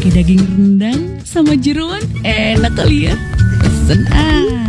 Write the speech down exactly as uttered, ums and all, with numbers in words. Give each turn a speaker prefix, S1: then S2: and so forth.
S1: pakai daging rendang sama jeroan, enak kali ya. Pesen ah.